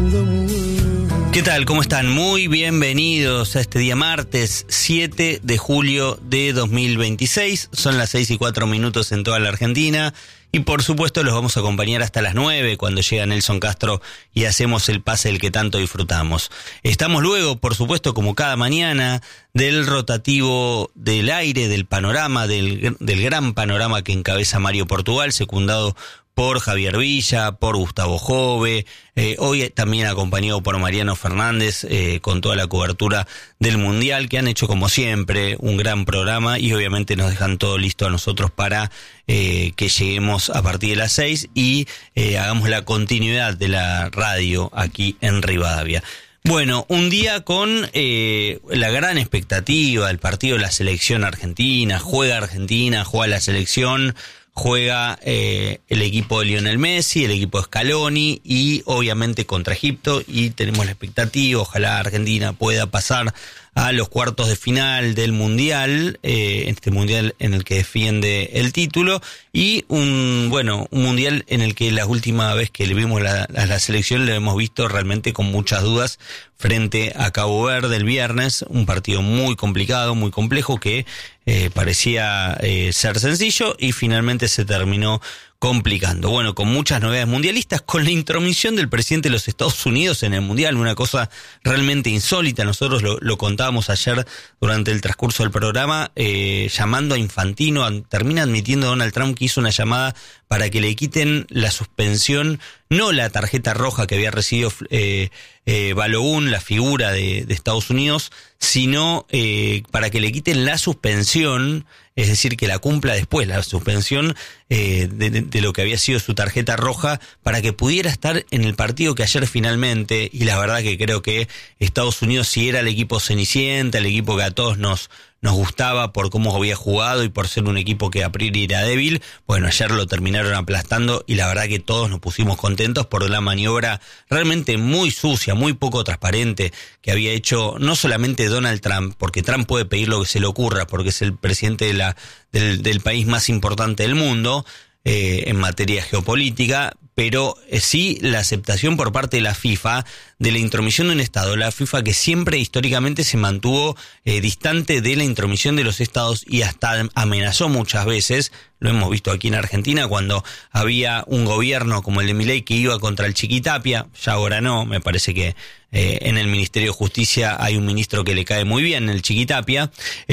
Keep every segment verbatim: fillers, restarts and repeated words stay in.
¿Qué tal? ¿Cómo están? Muy bienvenidos a este día martes siete de julio de dos mil veintiséis. Son las seis y cuatro minutos en toda la Argentina. Y por supuesto los vamos a acompañar hasta las nueve cuando llega Nelson Castro y hacemos el pase del que tanto disfrutamos. Estamos luego, por supuesto, como cada mañana, del rotativo del aire, del panorama, del, del gran panorama que encabeza Mario Portugal, secundado por Javier Villa, por Gustavo Jove, eh, hoy también acompañado por Mariano Fernández, eh, con toda la cobertura del Mundial, que han hecho como siempre un gran programa y obviamente nos dejan todo listo a nosotros para eh, que lleguemos a partir de las seis y eh, hagamos la continuidad de la radio aquí en Rivadavia. Bueno, un día con eh, la gran expectativa del partido de la selección argentina, juega Argentina, juega la selección, juega eh, el equipo de Lionel Messi, el equipo de Scaloni y obviamente contra Egipto, y tenemos la expectativa, ojalá Argentina pueda pasar a los cuartos de final del Mundial, eh, este Mundial en el que defiende el título, y un bueno un Mundial en el que la última vez que le vimos la, la, la selección le hemos visto realmente con muchas dudas frente a Cabo Verde el viernes, un partido muy complicado, muy complejo que eh, parecía eh, ser sencillo y finalmente se terminó complicando. Bueno, con muchas novedades mundialistas, con la intromisión del presidente de los Estados Unidos en el Mundial, una cosa realmente insólita. Nosotros lo, lo contábamos ayer durante el transcurso del programa, eh, llamando a Infantino, a, termina admitiendo Donald Trump que hizo una llamada para que le quiten la suspensión, no la tarjeta roja que había recibido eh, eh, Balogun, la figura de, de Estados Unidos, sino eh, para que le quiten la suspensión, es decir, que la cumpla después, la suspensión eh, de, de, de lo que había sido su tarjeta roja, para que pudiera estar en el partido que ayer finalmente, y la verdad que creo que Estados Unidos sí era el equipo cenicienta, el equipo que a todos nos nos gustaba por cómo había jugado y por ser un equipo que a priori era débil. Bueno, ayer lo terminaron aplastando y la verdad que todos nos pusimos contentos por la maniobra realmente muy sucia, muy poco transparente que había hecho no solamente Donald Trump, porque Trump puede pedir lo que se le ocurra, porque es el presidente de la, del, del país más importante del mundo, Eh, en materia geopolítica, pero eh, sí la aceptación por parte de la FIFA de la intromisión de un Estado, la FIFA que siempre históricamente se mantuvo eh, distante de la intromisión de los Estados y hasta amenazó muchas veces, lo hemos visto aquí en Argentina cuando había un gobierno como el de Milei que iba contra el Chiquitapia, ya ahora no, me parece que Eh, en el Ministerio de Justicia hay un ministro que le cae muy bien, el Chiquitapia.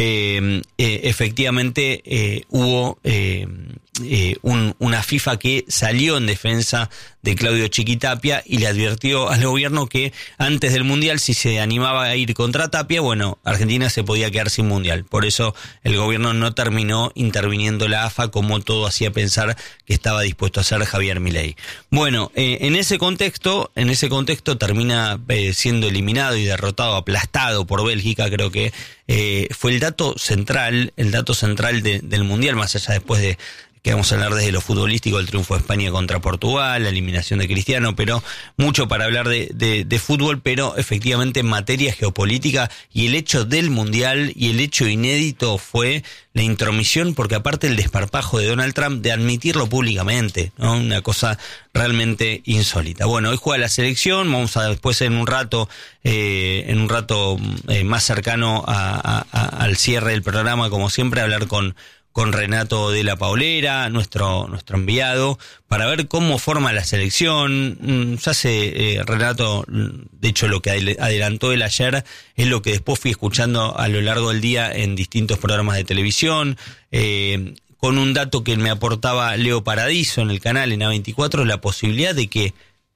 Eh, eh, efectivamente eh, hubo eh, eh, un, una FIFA que salió en defensa de Claudio Chiquitapia y le advirtió al gobierno que antes del Mundial, si se animaba a ir contra Tapia, bueno, Argentina se podía quedar sin Mundial. Por eso el gobierno no terminó interviniendo la A F A como todo hacía pensar que estaba dispuesto a hacer Javier Milei. Bueno, eh, en ese contexto, en ese contexto termina eh, siendo eliminado y derrotado, aplastado por Bélgica. Creo que eh, fue el dato central, el dato central de, del Mundial, más allá después de que vamos a hablar desde lo futbolístico, el triunfo de España contra Portugal, la eliminación de Cristiano, pero mucho para hablar de, de, de fútbol, pero efectivamente en materia geopolítica y el hecho del Mundial y el hecho inédito fue la intromisión, porque aparte el desparpajo de Donald Trump de admitirlo públicamente, ¿no? Una cosa realmente insólita. Bueno, hoy juega la selección, vamos a después en un rato, eh, en un rato eh, más cercano a, a, a, al cierre del programa, como siempre, hablar con con Renato de la Paulera, nuestro nuestro enviado, para ver cómo forma la selección. Ya sé, eh, Renato, de hecho lo que adelantó él ayer es lo que después fui escuchando a lo largo del día en distintos programas de televisión, eh, con un dato que me aportaba Leo Paradiso en el canal, en A veinticuatro, la posibilidad de que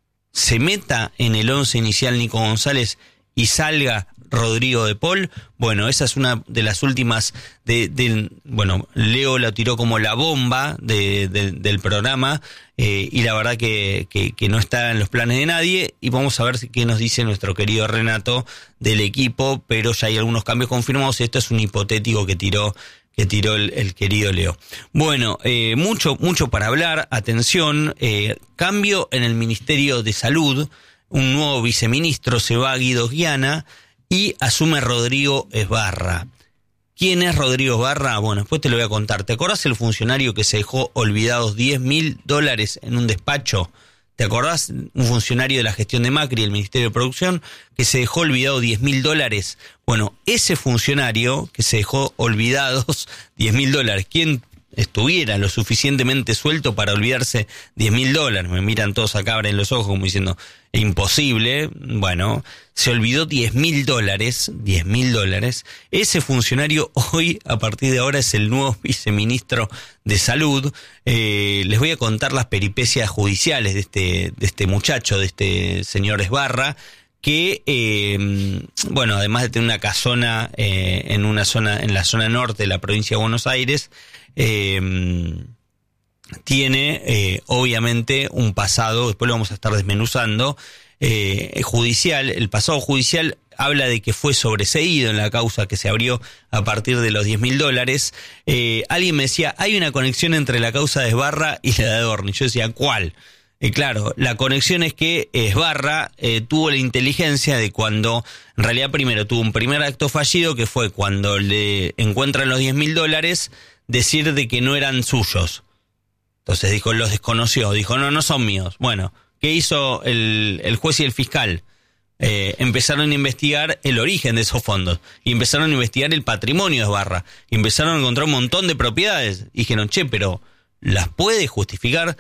se meta en el once inicial Nico González y salga Rodrigo de Paul. Bueno, esa es una de las últimas de, de bueno, Leo la tiró como la bomba de, de, del programa, eh, y la verdad que, que, que no está en los planes de nadie, y vamos a ver qué nos dice nuestro querido Renato del equipo, pero ya hay algunos cambios confirmados y esto es un hipotético que tiró que tiró el, el querido Leo. Bueno, eh, mucho mucho para hablar. Atención, eh, cambio en el Ministerio de Salud, un nuevo viceministro, se va a Guido Guiana y asume Rodrigo Esbarra. ¿Quién es Rodrigo Esbarra? Bueno, después te lo voy a contar. ¿Te acordás el funcionario que se dejó olvidados diez mil dólares en un despacho? ¿Te acordás? Un funcionario de la gestión de Macri, el Ministerio de Producción, que se dejó olvidado diez mil dólares. Bueno, ese funcionario que se dejó olvidados diez mil dólares, ¿quién estuviera lo suficientemente suelto para olvidarse diez mil dólares? Me miran todos acá, abren los ojos como diciendo, imposible. Bueno, se olvidó diez mil dólares, diez mil dólares. Ese funcionario hoy, a partir de ahora, es el nuevo viceministro de Salud. Eh, les voy a contar las peripecias judiciales de este, de este muchacho, de este señor Esbarra, que, eh, bueno, además de tener una casona eh, en una zona, en la zona norte de la provincia de Buenos Aires, Eh, tiene eh, obviamente un pasado, después lo vamos a estar desmenuzando, eh, judicial. El pasado judicial habla de que fue sobreseído en la causa que se abrió a partir de los diez mil dólares. Eh, alguien me decía, hay una conexión entre la causa de Esbarra y la de Adorni. Yo decía, ¿cuál? Eh, claro, la conexión es que Esbarra eh, tuvo la inteligencia de cuando, en realidad primero tuvo un primer acto fallido, que fue cuando le encuentran los diez mil dólares, decir de que no eran suyos. Entonces dijo, los desconoció, dijo, no, no son míos. Bueno, ¿qué hizo el, el juez y el fiscal? Eh, empezaron a investigar el origen de esos fondos, y empezaron a investigar el patrimonio de Esbarra, y empezaron a encontrar un montón de propiedades, y dijeron, che, pero ¿las puede justificar?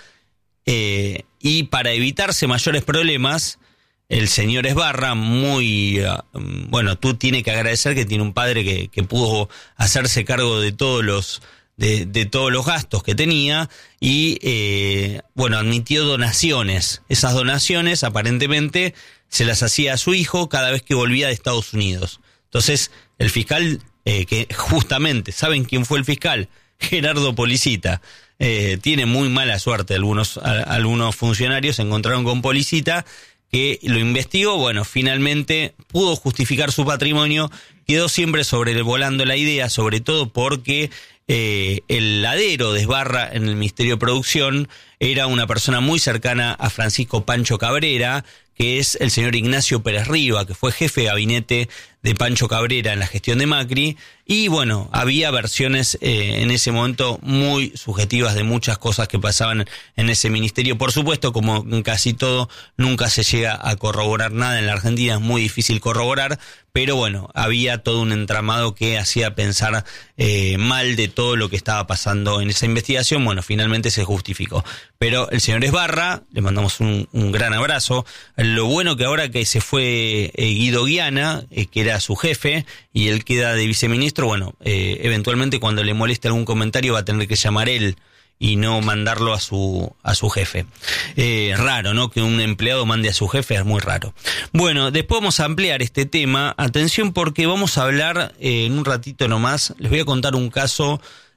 Eh, y para evitarse mayores problemas, el señor Esbarra, muy, uh, bueno, tú tienes que agradecer que tiene un padre que, que pudo hacerse cargo de todos los, de, de todos los gastos que tenía, y eh, bueno, admitió donaciones. Esas donaciones aparentemente se las hacía a su hijo cada vez que volvía de Estados Unidos. Entonces, el fiscal, eh, que justamente, ¿saben quién fue el fiscal? Gerardo Policita. Eh, tiene muy mala suerte algunos, a, algunos funcionarios, se encontraron con Policita, que lo investigó. Bueno, finalmente pudo justificar su patrimonio, quedó siempre sobrevolando la idea, sobre todo porque eh, el ladero de Esbarra en el Ministerio de Producción era una persona muy cercana a Francisco Pancho Cabrera, que es el señor Ignacio Pérez Riva, que fue jefe de gabinete de Pancho Cabrera en la gestión de Macri. Y bueno, había versiones eh, en ese momento muy subjetivas de muchas cosas que pasaban en ese ministerio. Por supuesto, como en casi todo, nunca se llega a corroborar nada en la Argentina, es muy difícil corroborar, pero bueno, había todo un entramado que hacía pensar eh, mal de todo lo que estaba pasando en esa investigación. Bueno, finalmente se justificó. Pero el señor Esbarra, le mandamos un, un gran abrazo. Lo bueno que ahora que se fue eh, Guido Guiana, eh, que era su jefe, y él queda de viceministro, bueno, eh, eventualmente cuando le moleste algún comentario va a tener que llamar él y no mandarlo a su a su jefe. Eh, raro, ¿no? Que un empleado mande a su jefe, es muy raro. Bueno, después vamos a ampliar este tema. Atención, porque vamos a hablar eh, en un ratito nomás. Les voy a contar un caso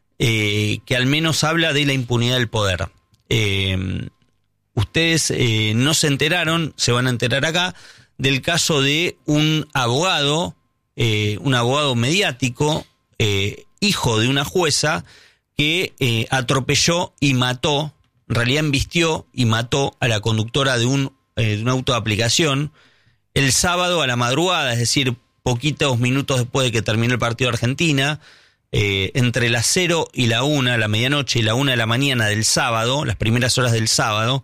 eh, que al menos habla de la impunidad del poder. Eh, ustedes eh, no se enteraron, se van a enterar acá, del caso de un abogado, eh, un abogado mediático, eh, hijo de una jueza, que eh, atropelló y mató, en realidad embistió y mató a la conductora de un, eh, de un auto de aplicación el sábado a la madrugada, es decir, poquitos minutos después de que terminó el partido de Argentina, eh, entre las cero y la una, la medianoche y la una de la mañana del sábado, las primeras horas del sábado,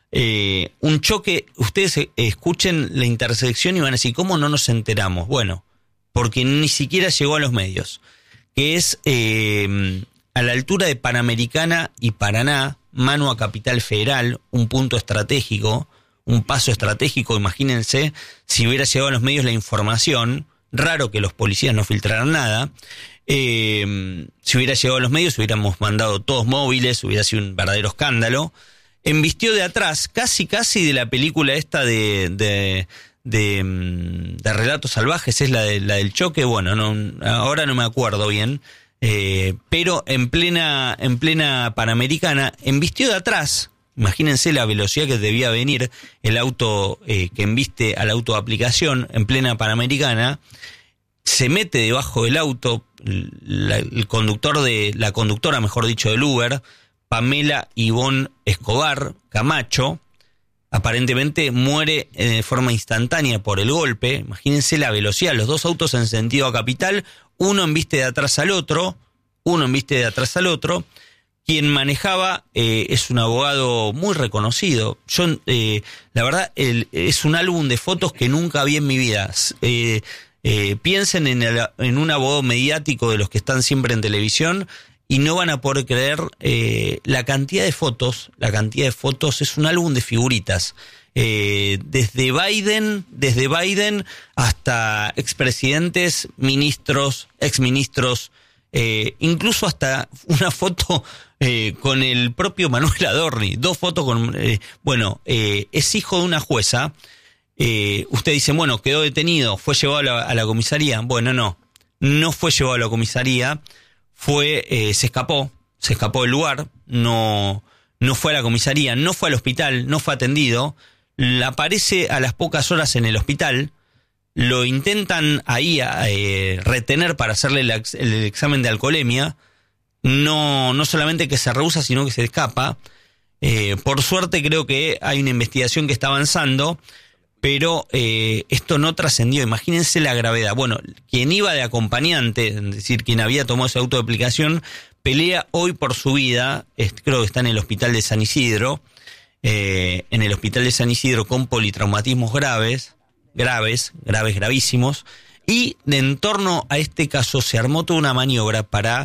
eh, un choque. Ustedes eh, escuchen la intersección y van a decir, ¿cómo no nos enteramos? Bueno, porque ni siquiera llegó a los medios, que es eh, a la altura de Panamericana y Paraná, mano a Capital Federal, un punto estratégico, un paso estratégico. Imagínense si hubiera llegado a los medios la información, raro que los policías no filtraran nada. Eh, si hubiera llegado a los medios, hubiéramos mandado todos móviles, hubiera sido un verdadero escándalo. Embistió de atrás, casi casi de la película esta de, de, de, de Relatos Salvajes, es la, de, la del choque. Bueno, no, ahora no me acuerdo bien, eh, pero en plena, en plena Panamericana, embistió de atrás. Imagínense la velocidad que debía venir el auto eh, que embiste al auto de aplicación en plena Panamericana. Se mete debajo del auto, la, el conductor de, la conductora, mejor dicho, del Uber, Pamela Ivonne Escobar Camacho, aparentemente muere de forma instantánea por el golpe. Imagínense la velocidad, los dos autos en sentido a Capital, uno embiste de atrás al otro, uno embiste de atrás al otro. Quien manejaba eh, es un abogado muy reconocido. Yo, eh, la verdad, el, es un álbum de fotos que nunca vi en mi vida. Eh, eh, piensen en, el, en un abogado mediático de los que están siempre en televisión y no van a poder creer eh, la cantidad de fotos. La cantidad de fotos es un álbum de figuritas. Eh, desde Biden, desde Biden hasta expresidentes, ministros, exministros, eh, incluso hasta una foto eh, con el propio Manuel Adorni, dos fotos con, eh, bueno, eh, es hijo de una jueza. Eh, usted dice, bueno, quedó detenido, fue llevado a la, a la comisaría. Bueno, no, no fue llevado a la comisaría, fue, eh, se escapó, se escapó del lugar, no, no fue a la comisaría, no fue al hospital, no fue atendido. Aparece a las pocas horas en el hospital, lo intentan ahí eh, retener para hacerle el, el examen de alcoholemia, no, no solamente que se rehúsa, sino que se escapa. Eh, por suerte creo que hay una investigación que está avanzando, pero eh, esto no trascendió. Imagínense la gravedad. Bueno, quien iba de acompañante, es decir, quien había tomado ese auto de aplicación, pelea hoy por su vida, es, creo que está en el hospital de San Isidro, Eh, en el hospital de San Isidro con politraumatismos graves, graves, graves, gravísimos, y de en torno a este caso se armó toda una maniobra para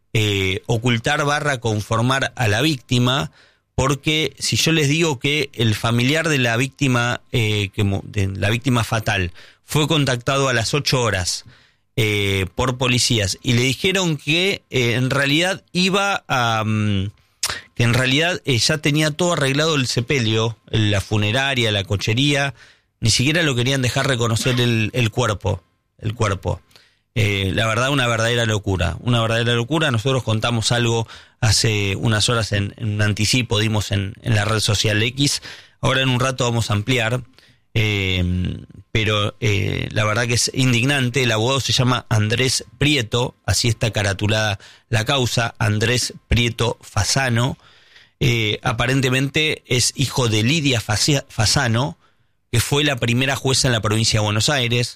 eh, ocultar barra conformar a la víctima, porque si yo les digo que el familiar de la víctima, eh, que, de la víctima fatal, fue contactado a las ocho horas eh, por policías y le dijeron que eh, en realidad iba a... Um, que en realidad eh, ya tenía todo arreglado el sepelio, la funeraria, la cochería, ni siquiera lo querían dejar reconocer el, el cuerpo, el cuerpo. Eh, la verdad, una verdadera locura, una verdadera locura. Nosotros contamos algo hace unas horas en, en un anticipo, dimos en, en la red social X, ahora en un rato vamos a ampliar, eh, pero eh, la verdad que es indignante. El abogado se llama Andrés Prieto, así está caratulada la causa, Andrés Prieto Fasano. Eh, aparentemente es hijo de Lidia Fasano, que fue la primera jueza en la provincia de Buenos Aires.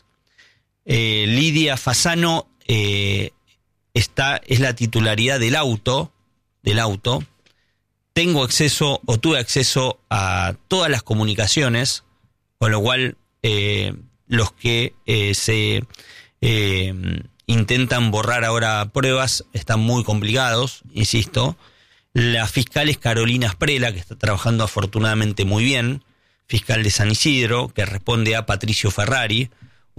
Eh, Lidia Fasano eh, está, es la titularidad del auto, del auto. Tengo acceso o tuve acceso a todas las comunicaciones, con lo cual eh, los que eh, se eh, intentan borrar ahora pruebas están muy complicados, insisto. La fiscal es Carolina Asprela, que está trabajando afortunadamente muy bien, fiscal de San Isidro, que responde a Patricio Ferrari,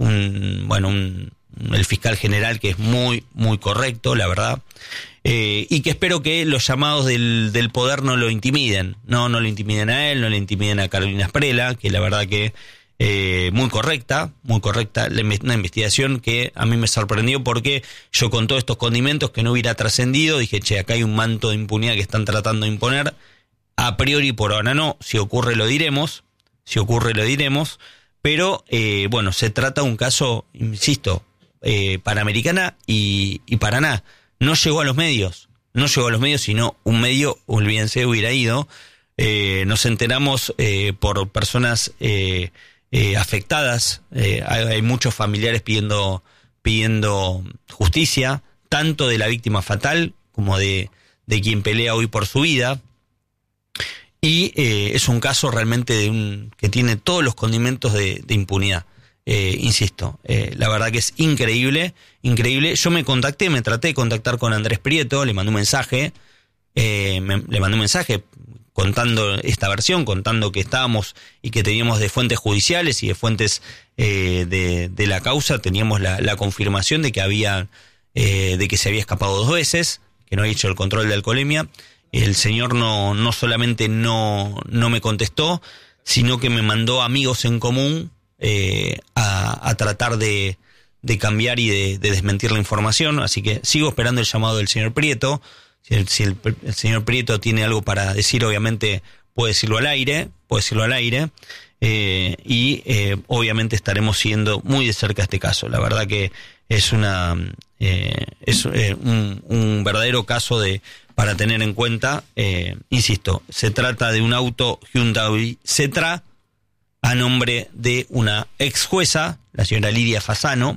un, bueno, un, el fiscal general que es muy, muy correcto, la verdad, eh, y que espero que los llamados del, del poder no lo intimiden, no, no lo intimiden a él, no le intimiden a Carolina Asprela, que la verdad que Eh, muy correcta, muy correcta, una investigación que a mí me sorprendió porque yo con todos estos condimentos que no hubiera trascendido, dije, che, acá hay un manto de impunidad que están tratando de imponer, a priori por ahora no, si ocurre lo diremos, si ocurre lo diremos, pero eh, bueno, se trata de un caso, insisto, eh, Panamericana y, y Paraná, no llegó a los medios, no llegó a los medios, sino un medio, olvídense, hubiera ido, eh, nos enteramos eh, por personas eh, Eh, afectadas, eh, hay, hay muchos familiares pidiendo pidiendo justicia, tanto de la víctima fatal como de, de quien pelea hoy por su vida, y eh, es un caso realmente de un, que tiene todos los condimentos de, de impunidad, eh, insisto, eh, la verdad que es increíble, increíble. Yo me contacté, me traté de contactar con Andrés Prieto, le mandé un mensaje, eh, me, le mandé un mensaje contando esta versión, contando que estábamos y que teníamos de fuentes judiciales y de fuentes eh, de, de la causa, teníamos la, la confirmación de que había, eh, de que se había escapado dos veces, que no había hecho el control de alcoholemia. El señor no, no solamente no, no me contestó, sino que me mandó amigos en común eh, a, a tratar de, de cambiar y de, de desmentir la información, así que sigo esperando el llamado del señor Prieto. Si, el, si el, el señor Prieto tiene algo para decir, obviamente puede decirlo al aire, puede decirlo al aire, eh, y eh, obviamente estaremos siguiendo muy de cerca este caso. La verdad que es una eh, es eh, un, un verdadero caso de para tener en cuenta. Eh, insisto, se trata de un auto Hyundai Cetra a nombre de una ex jueza, la señora Lidia Fasano.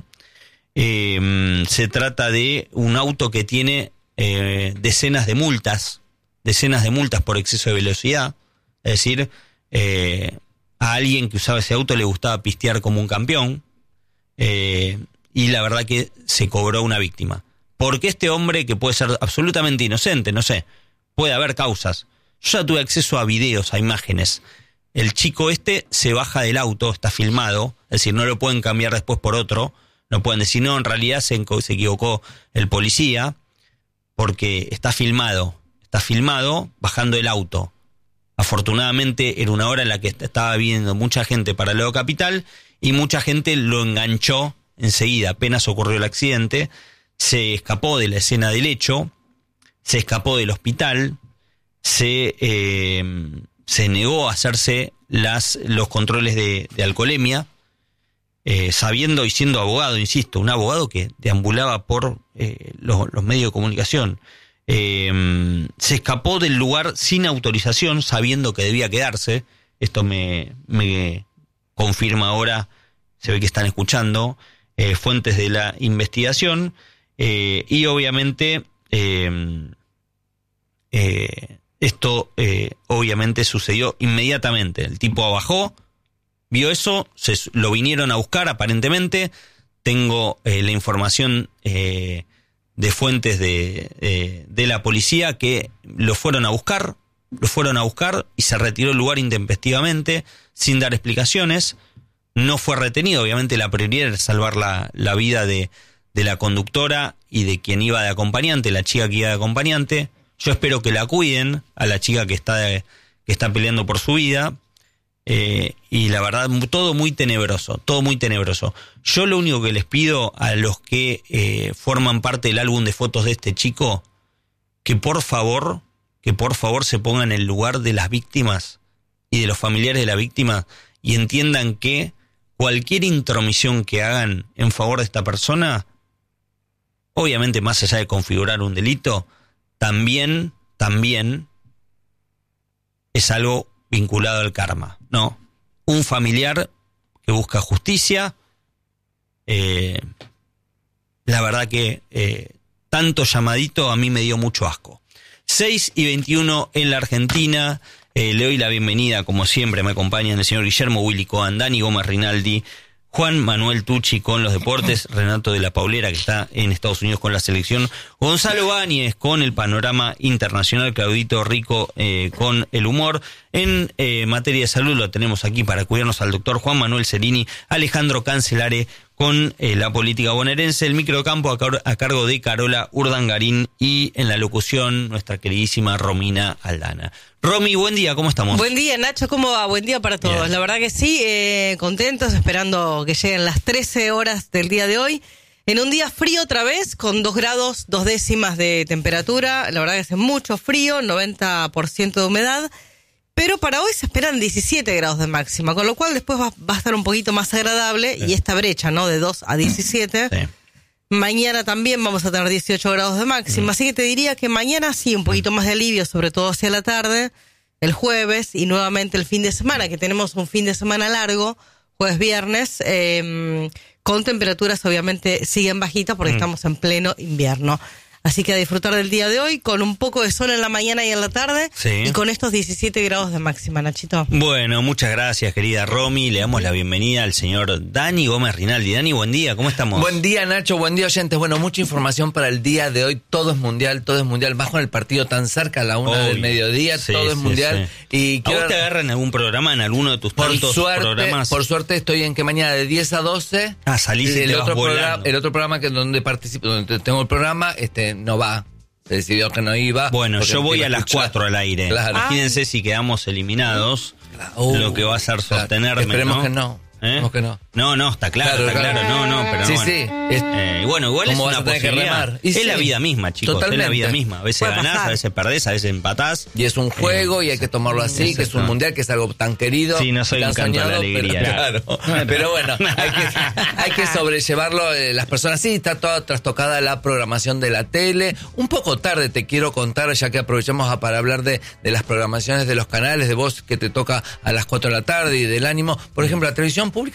Eh, se trata de un auto que tiene Eh, decenas de multas, decenas de multas por exceso de velocidad. Es decir, eh, a alguien que usaba ese auto le gustaba pistear como un campeón. Eh, y la verdad que se cobró una víctima. Porque este hombre, que puede ser absolutamente inocente, no sé, puede haber causas. Yo ya tuve acceso a videos, a imágenes. El chico este se baja del auto, está filmado, es decir, no lo pueden cambiar después por otro. No pueden decir, no, en realidad se, se equivocó el policía, porque está filmado, está filmado bajando el auto. Afortunadamente era una hora en la que estaba viendo mucha gente para Lado Capital y mucha gente lo enganchó enseguida, apenas ocurrió el accidente, se escapó de la escena del hecho, se escapó del hospital, se, eh, se negó a hacerse las, los controles de, de alcoholemia, eh, sabiendo y siendo abogado, insisto, un abogado que deambulaba por eh, los, los medios de comunicación. Eh, se escapó del lugar sin autorización, sabiendo que debía quedarse. Esto me, me confirma ahora, se ve que están escuchando, eh, fuentes de la investigación. Eh, y obviamente eh, eh, esto eh, obviamente sucedió inmediatamente. El tipo bajó, vio eso, se, lo vinieron a buscar aparentemente. Tengo eh, la información eh, de fuentes de, eh, de la policía que lo fueron a buscar, lo fueron a buscar y se retiró del lugar intempestivamente, sin dar explicaciones. No fue retenido, obviamente la prioridad era salvar la, la vida de, de la conductora y de quien iba de acompañante, la chica que iba de acompañante. Yo espero que la cuiden, a la chica que está, de, que está peleando por su vida. Eh, y la verdad, todo muy tenebroso, todo muy tenebroso. Yo lo único que les pido a los que eh, forman parte del álbum de fotos de este chico, que por favor, que por favor se pongan en el lugar de las víctimas y de los familiares de la víctima y entiendan que cualquier intromisión que hagan en favor de esta persona, obviamente más allá de configurar un delito, también, también es algo vinculado al karma, ¿no? Un familiar que busca justicia, eh, la verdad que eh, tanto llamadito a mí me dio mucho asco. seis y veintiuno en la Argentina, eh, le doy la bienvenida, como siempre me acompañan el señor Guillermo Willy Coan, Dani Gómez Rinaldi, Juan Manuel Tucci con los deportes, Renato de la Paulera, que está en Estados Unidos con la selección, Gonzalo Báñez con el panorama internacional, Claudito Rico eh, con el humor. En eh, materia de salud lo tenemos aquí para cuidarnos al doctor Juan Manuel Cerini, Alejandro Cancelare con eh, la política bonaerense, el microcampo a, car- a cargo de Carola Urdangarín y en la locución nuestra queridísima Romina Aldana. Romy, buen día, ¿cómo estamos? Buen día, Nacho, ¿cómo va? Buen día para todos. Bien. La verdad que sí, eh, contentos, esperando que lleguen las trece horas del día de hoy. En un día frío otra vez, con dos grados, dos décimas de temperatura. La verdad que hace mucho frío, noventa por ciento de humedad. Pero para hoy se esperan diecisiete grados de máxima, con lo cual después va, va a estar un poquito más agradable. Sí. Y esta brecha, ¿no? De dos a diecisiete. Sí. Mañana también vamos a tener dieciocho grados de máxima, mm. así que te diría que mañana sí, un poquito más de alivio, sobre todo hacia la tarde, el jueves y nuevamente el fin de semana, que tenemos un fin de semana largo, jueves, viernes, eh, con temperaturas obviamente siguen bajitas porque mm. estamos en pleno invierno. Así que a disfrutar del día de hoy con un poco de sol en la mañana y en la tarde, sí. Y con estos diecisiete grados de máxima, Nachito. Bueno, muchas gracias, querida Romy. Le damos la bienvenida al señor Dani Gómez Rinaldi. Dani, buen día, ¿cómo estamos? Buen día, Nacho, buen día, oyentes. Bueno, mucha información para el día de hoy. Todo es mundial, todo es mundial. Más con el partido tan cerca a la una Obvio. del mediodía, sí, todo es sí, mundial. Sí. Y ¿A vos te agarran en algún programa, en alguno de tus por tantos suerte, programas? Por suerte estoy en que mañana de diez a doce. Ah, salís y el te otro vas programa, El otro programa que donde participo, donde tengo el programa, este no va. Se decidió que no iba. Bueno, yo voy a las cuatro al aire. Claro. Imagínense si quedamos eliminados, uh, lo que va a ser sostenerme, Esperemos ¿no? que no. ¿Eh? Esperemos que no. No, no, está claro, claro está claro. claro. No, no, pero sí, bueno. Sí, es, eh, bueno, igual es una posibilidad. Es sí, la vida misma, chicos. Totalmente. Es la vida misma. A veces Puede ganás, pasar. a veces perdés, a veces empatás. Y es un juego eh, y hay que tomarlo así, es que es un mundial, que es algo tan querido. Sí, no soy un canto de la alegría. Pero, claro. Pero bueno, hay que, hay que sobrellevarlo. Eh, las personas, sí, está toda trastocada la programación de la tele. Un poco tarde te quiero contar, ya que aprovechamos a, para hablar de, de las programaciones de los canales, de vos que te toca a las cuatro de la tarde y del ánimo. Por ejemplo, la televisión pública arranca un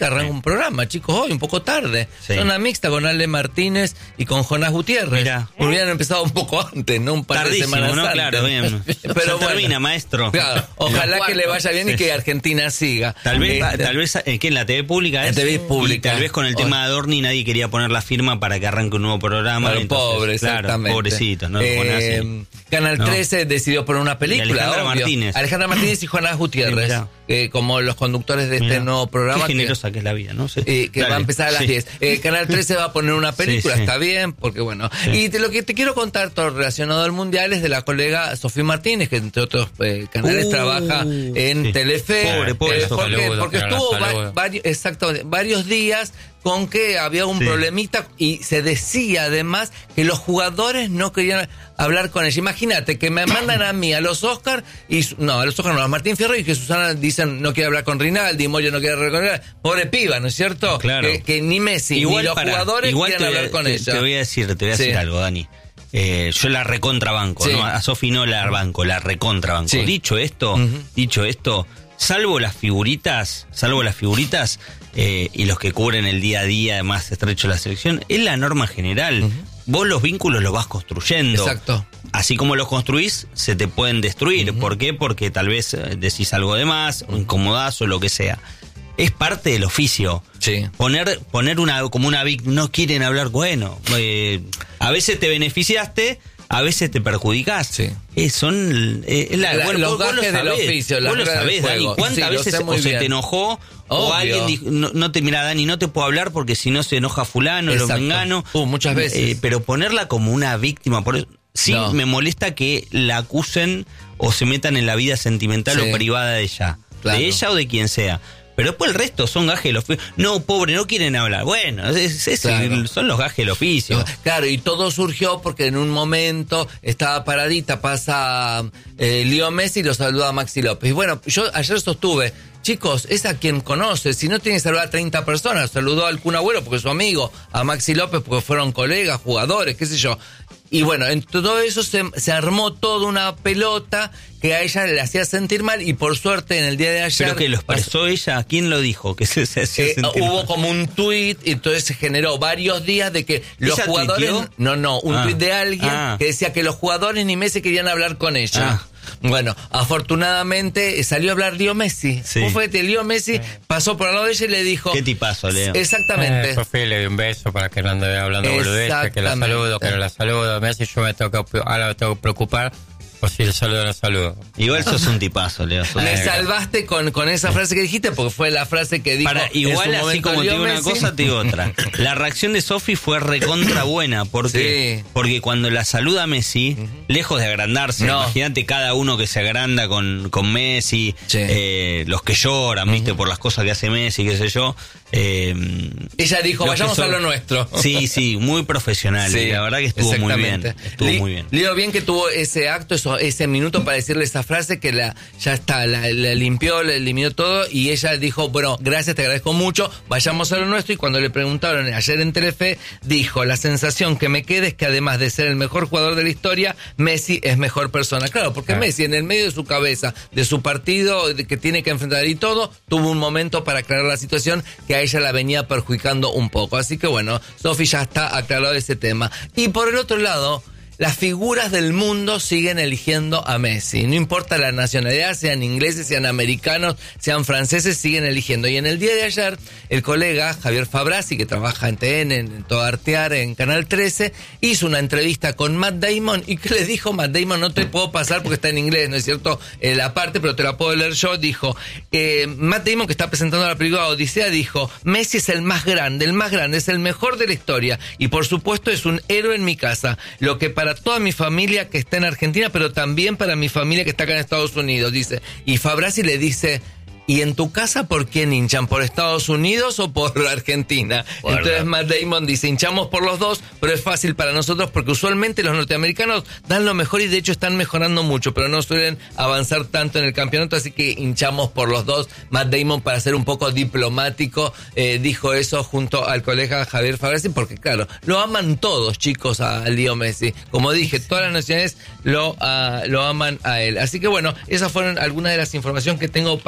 programa, chicos, hoy, un poco tarde. Sí. Zona mixta con Ale Martínez y con Jonás Gutiérrez. Mirá. Hubieran empezado un poco antes, ¿no? Un par Tardísimo, de semanas ¿no? antes. Claro, bien. Pero Ya bueno, termina, maestro. Claro, ojalá que le vaya bien Sí, y que sí. Argentina siga. Tal vez, Este, tal vez eh, que en la T V pública En es. T V pública. Y tal vez con el Hoy. tema de Adorni nadie quería poner la firma para que arranque un nuevo programa. Claro, entonces, pobre, claro, exactamente. pobrecitos, ¿no? Eh, Jonás y- Canal No. trece decidió poner una película. Y Alejandra obvio. Martínez. Alejandra Martínez y Jonás Gutiérrez, Sí, mirá. eh, como los conductores de este Mirá, nuevo programa. Qué que- generosa que, es la vida, ¿no? Sí. Eh, que Dale. va a empezar a las Sí. diez. Eh, Canal trece va a poner una película, Sí, sí. está bien, porque bueno. Sí. Y te- lo que te quiero contar todo relacionado al Mundial es de la colega Sofía Martínez, que entre otros eh, canales Uh, trabaja en sí. Telefe. Pobre, pobre eh, Sofía. porque, Saludos, porque claro, estuvo va- saludos. varios, exactamente, varios días con que había un Sí. problemita y se decía además que los jugadores no querían hablar con ella. Imagínate que me mandan a mí a los Oscars y su- no, a los Oscars no, a Martín Fierro y que Susana dicen no quiere hablar con Rinaldi, Moyo no quiere hablar con ella. Pobre piba, ¿no es cierto? Claro. Que, que ni Messi ni los para- jugadores igual quieren te voy a- hablar con te, ella. Te voy a decir, te voy a Sí. decir algo, Dani. Eh, yo la recontrabanco, Sí. ¿no? A Sofi no la banco, la recontrabanco. Sí. Dicho esto, Ujú. dicho esto, salvo las figuritas, salvo las figuritas eh, y los que cubren el día a día más estrecho de la selección, es la norma general. Ujú. Vos los vínculos los vas construyendo. Exacto. Así como los construís, se te pueden destruir. Ujú. ¿Por qué? Porque tal vez eh, decís algo de más, o incomodás o lo que sea. Es parte del oficio. Sí. Poner, poner una, como una vic- no quieren hablar, bueno, eh, a veces te beneficiaste, a veces te perjudicás. Sí. Eh, son, eh, es la- La- bueno, los vos- vos lo gajes del sabés, oficio, las vos lo reglas del sabés, Dani, juego. ¿cuántas Sí, lo veces sé muy o se bien. te enojó o Obvio. alguien dijo, no, no te mira, Dani, no te puedo hablar porque si no se enoja fulano, lo Exacto. mengano? Uh, muchas veces. Eh, pero ponerla como una víctima, por eso, sí No. me molesta que la acusen o se metan en la vida sentimental Sí. o privada de ella. Claro. De ella o de quien sea. Pero después el resto son gajes del oficio. No, pobre, no quieren hablar. Bueno, es, es- Claro. son los gajes del oficio. Claro, y todo surgió porque en un momento estaba paradita, pasa eh, Leo Messi y lo saluda Maxi López. Y bueno, yo ayer sostuve, chicos, es a quien conoce, si no tiene que saludar a treinta personas, saludó al Kun Agüero porque es su amigo, a Maxi López porque fueron colegas, jugadores, qué sé yo. Y bueno, en todo eso se, se armó toda una pelota que a ella le hacía sentir mal y por suerte en el día de ayer... Pero que lo expresó ella, ¿quién lo dijo? Que se, se hacía Eh, sentir hubo mal. como un tuit y entonces se generó varios días de que los ¿Ella jugadores... tuiteó? No, no, un Ah. tuit de alguien Ah. que decía que los jugadores ni Messi querían hablar con ella. Ah. Bueno, afortunadamente eh, salió a hablar Leo Messi. Sí. Vos fuiste, Leo Messi pasó por al lado de ella y le dijo... Qué tipazo, Leo. Exactamente. Eh, Sofía le di un beso para que no ande hablando boludeces, que la Exactamente. saludo, que no la saludo. Messi, yo me tengo que, ahora me tengo que preocupar por si le saludo o no saludo. Igual sos un tipazo, Leo. sos Me un- salvaste con, con esa frase que dijiste porque fue la frase que dijo Para, en igual su así momento como te Leo digo una Messi. cosa, te digo otra. La reacción de Sofi fue recontra buena, porque, Sí. porque cuando la saluda Messi, lejos de agrandarse, No. imagínate cada uno que se agranda con, con Messi, Sí. eh, los que lloran, viste, por las cosas que hace Messi, qué sé yo. Eh, Ella dijo, los que vayamos son- a lo nuestro. Sí, sí, muy profesional. Sí, y la verdad que estuvo muy bien. exactamente. Estuvo Li- muy bien. Leo bien que tuvo ese acto, eso, ese minuto para decirle esa frase que la ya está, la, la limpió, la eliminó todo y ella dijo, bueno, gracias, te agradezco mucho, vayamos a lo nuestro. Y cuando le preguntaron ayer en Telefe, dijo, la sensación que me queda es que además de ser el mejor jugador de la historia, Messi es mejor persona. Claro, porque Ah. Messi en el medio de su cabeza, de su partido de que tiene que enfrentar y todo, tuvo un momento para aclarar la situación que a ella la venía perjudicando un poco. Así que bueno, Sofi ya está aclarado ese tema. Y por el otro lado, las figuras del mundo siguen eligiendo a Messi. No importa la nacionalidad, sean ingleses, sean americanos, sean franceses, siguen eligiendo. Y en el día de ayer, el colega Javier Fabrasi, que trabaja en T N, en Todo Artear, en Canal trece, hizo una entrevista con Matt Damon. ¿Y qué le dijo Matt Damon? No te puedo pasar porque está en inglés, ¿no es cierto? Eh, la parte, pero te la puedo leer yo. Dijo, eh, Matt Damon, que está presentando la película Odisea, dijo, Messi es el más grande, el más grande, es el mejor de la historia. Y por supuesto es un héroe en mi casa. Lo que para toda mi familia que está en Argentina, pero también para mi familia que está acá en Estados Unidos, dice. Y Fabrasi le dice, ¿y en tu casa por quién hinchan? ¿Por Estados Unidos o por Argentina? Bueno. Entonces Matt Damon dice, hinchamos por los dos, pero es fácil para nosotros porque usualmente los norteamericanos dan lo mejor y de hecho están mejorando mucho, pero no suelen avanzar tanto en el campeonato, así que hinchamos por los dos. Matt Damon, para ser un poco diplomático, eh, dijo eso junto al colega Javier Fabrasi, porque claro, lo aman todos, chicos, a Leo Messi. Como dije, todas las naciones lo, ah, lo aman a él. Así que bueno, esas fueron algunas de las informaciones que tengo para el día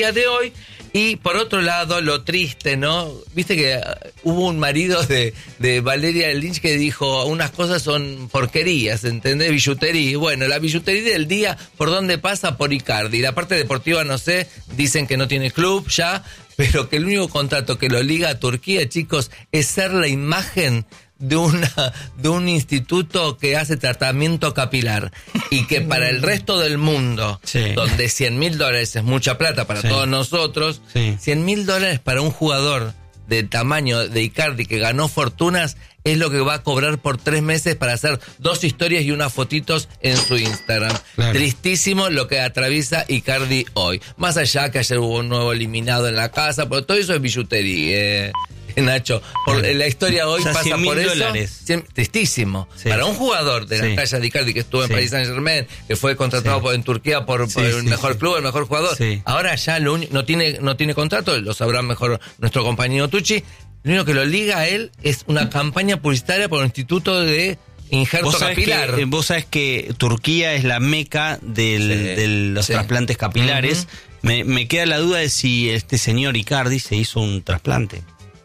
día de hoy. Y por otro lado, lo triste, ¿no? Viste que uh, hubo un marido de, de Valeria Lynch que dijo, unas cosas son porquerías, ¿entendés? Billutería. Bueno, la billutería del día, ¿por dónde pasa? Por Icardi. La parte deportiva, no sé, dicen que no tiene club ya, pero que el único contrato que lo liga a Turquía, chicos, es ser la imagen de una de un instituto que hace tratamiento capilar y que para el resto del mundo, sí, donde cien mil dólares es mucha plata para sí, todos nosotros, sí, cien mil dólares para un jugador del tamaño de Icardi que ganó fortunas es lo que va a cobrar por tres meses para hacer dos historias y unas fotitos en su Instagram. Claro. Tristísimo lo que atraviesa Icardi hoy. Más allá que ayer hubo un nuevo eliminado en la casa, pero todo eso es billutería. Eh. Nacho, por la historia hoy, o sea, pasa por eso. Dólares. Tristísimo. Sí. Para un jugador de la sí, talla de Icardi que estuvo en sí, Paris Saint-Germain, que fue contratado sí, por, en Turquía por, sí, por el sí, mejor sí, club, el mejor jugador. Sí. Ahora ya lo un, no tiene no tiene contrato, lo sabrá mejor nuestro compañero Tucci. Lo único que lo liga a él es una campaña publicitaria por un instituto de injerto ¿Vos capilar. Que, vos sabés que Turquía es la meca del, sí, de los sí, trasplantes capilares. Uh-huh. Me, me queda la duda de si este señor Icardi se hizo un trasplante.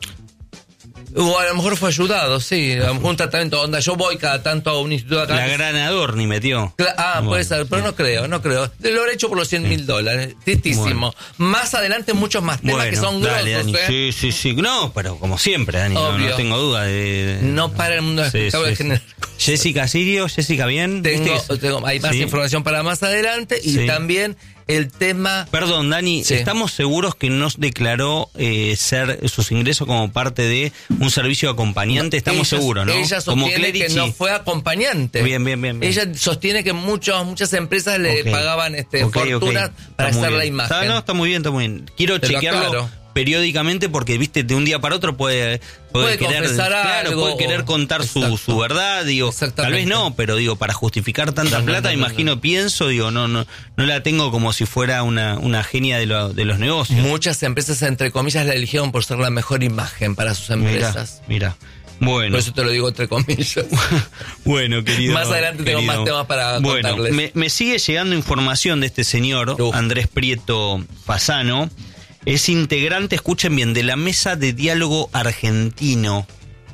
O a lo mejor fue ayudado, sí, a lo mejor un tratamiento, onda, yo voy cada tanto a un instituto acá. La Granador ni metió. Cla- ah, bueno, puede ser, pero sí, no creo, no creo. Lo habré hecho por los cien mil sí, dólares, tristísimo. Bueno. Más adelante muchos más temas bueno, que son dale, grosos, Dani. ¿eh? Sí, sí, sí, no, pero como siempre, Dani, no, no tengo duda de... No para el mundo de sí, sí, generar sí. Jessica Sirio, Jessica bien. Tengo, tengo, hay más sí, información para más adelante y sí, también... El tema... Perdón, Dani, sí, ¿estamos seguros que no declaró eh, ser sus ingresos como parte de un servicio acompañante? Estamos ella, seguros, ¿no? Ella sostiene que no fue acompañante. Bien, bien, bien. bien. Ella sostiene que muchos, muchas empresas le okay, pagaban este, okay, fortunas okay, para hacer bien, la imagen. Está, no, está muy bien, está muy bien. Quiero Te chequearlo periódicamente porque, viste, de un día para otro puede... Puede, puede querer, claro, algo, puede querer contar su, su verdad, digo, tal vez no, pero digo, para justificar tanta no, plata, no, no, imagino, no. pienso, digo, no, no, no la tengo como si fuera una, una genia de, lo, de los negocios. Muchas empresas, entre comillas, la eligieron por ser la mejor imagen para sus empresas. Mira, mira. Bueno. Por eso te lo digo entre comillas. Bueno, querido. Más adelante querido. tengo más temas para bueno, contarles. Me, me sigue llegando información de este señor, Uf. Andrés Prieto Fasano. Es integrante, escuchen bien, de la Mesa de Diálogo Argentino.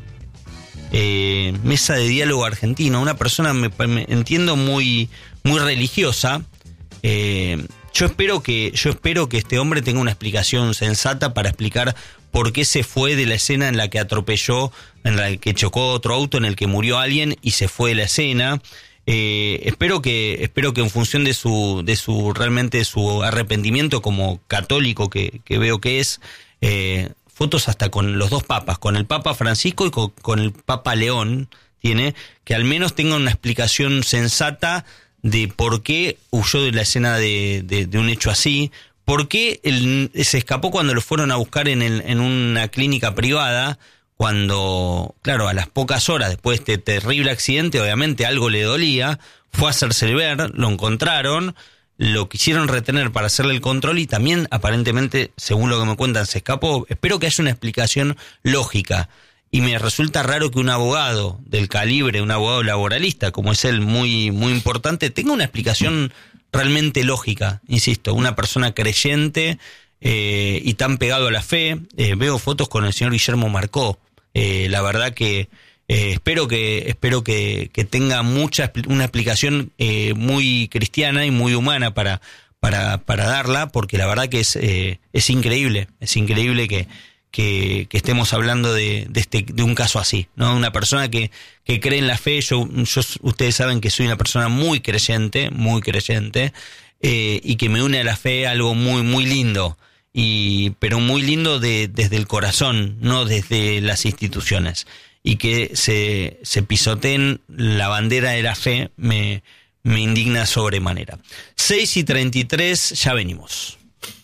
Eh, Mesa de Diálogo Argentino, una persona, me, me entiendo, muy, muy religiosa. Eh, yo espero que, yo espero que este hombre tenga una explicación sensata para explicar por qué se fue de la escena en la que atropelló, en la que chocó otro auto, en el que murió alguien y se fue de la escena. Eh, espero que espero que en función de su de su realmente su arrepentimiento como católico que, que veo que es, eh, fotos hasta con los dos papas, con el Papa Francisco y con, con el Papa León, tiene que al menos tenga una explicación sensata de por qué huyó de la escena de, de, de un hecho así, por qué él se escapó cuando lo fueron a buscar en, el, en una clínica privada. Cuando, claro, a las pocas horas después de este terrible accidente, obviamente algo le dolía, fue a hacerse ver, lo encontraron, lo quisieron retener para hacerle el control y también, aparentemente, según lo que me cuentan, se escapó. Espero que haya una explicación lógica. Y me resulta raro que un abogado del calibre, un abogado laboralista, como es él, muy, muy importante, tenga una explicación realmente lógica. Insisto, una persona creyente eh, y tan pegado a la fe. Eh, veo fotos con el señor Guillermo Marcó. Eh, la verdad que eh, espero que espero que, que tenga mucha una explicación eh, muy cristiana y muy humana para para para darla, porque la verdad que es eh, es increíble, es increíble que que, que estemos hablando de, de este de un caso así, ¿no? Una persona que que cree en la fe. Yo yo ustedes saben que soy una persona muy creyente, muy creyente eh, y que me une a la fe algo muy muy lindo. Y, pero muy lindo de, desde el corazón, no desde las instituciones. Y que se, se pisoteen la bandera de la fe me, me indigna sobremanera. seis y treinta y tres, ya venimos.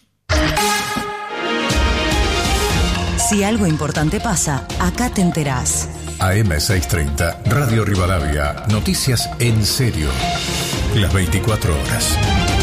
Si algo importante pasa, acá te enterás. A M seiscientos treinta, Radio Rivadavia, noticias en serio. Las veinticuatro horas.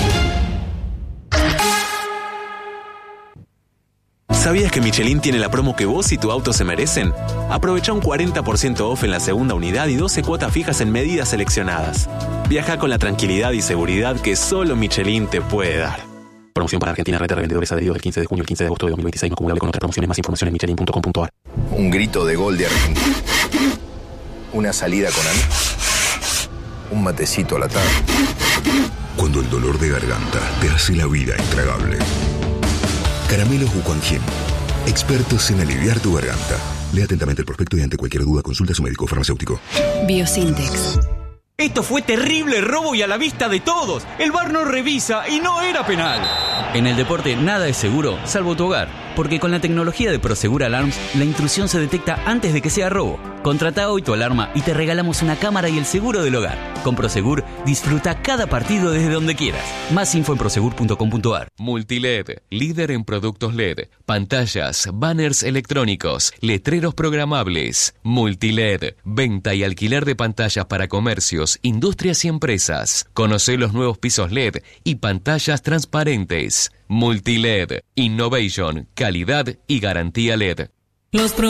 ¿Sabías que Michelin tiene la promo que vos y tu auto se merecen? Aprovecha un cuarenta por ciento off en la segunda unidad y doce cuotas fijas en medidas seleccionadas. Viaja con la tranquilidad y seguridad que solo Michelin te puede dar. Promoción para Argentina, red de revendedores adheridos del quince de junio al quince de agosto de dos mil veintiséis, no acumulable con otras promociones. Más información en michelin punto com punto a r. Un grito de gol de Argentina. Una salida con amigos. Un matecito a la tarde. Cuando el dolor de garganta te hace la vida intragable. Caramelos Wuquanjin. Expertos en aliviar tu garganta. Lea atentamente el prospecto y ante cualquier duda consulta a su médico farmacéutico. Biosintex. Esto fue terrible robo y a la vista de todos. El V A R no revisa y no era penal. En el deporte nada es seguro, salvo tu hogar. Porque con la tecnología de Prosegur Alarms, la intrusión se detecta antes de que sea robo. Contrata hoy tu alarma y te regalamos una cámara y el seguro del hogar. Con Prosegur, disfruta cada partido desde donde quieras. Más info en prosegur punto com punto a r. Multiled, líder en productos L E D, pantallas, banners electrónicos, letreros programables. Multiled, venta y alquiler de pantallas para comercios, industrias y empresas. Conoce los nuevos pisos L E D y pantallas transparentes. Multiled, innovation, calidad y garantía L E D. Los